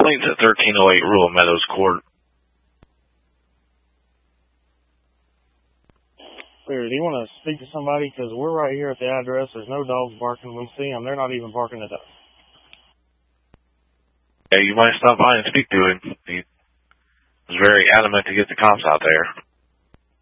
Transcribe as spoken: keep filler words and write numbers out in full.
complaints at thirteen oh eight Rural Meadows Court. Clear. Do you want to speak to somebody? Because we're right here at the address. There's no dogs barking. We see them. They're not even barking at us. Yeah, you might stop by and speak to him. He was very adamant to get the cops out there.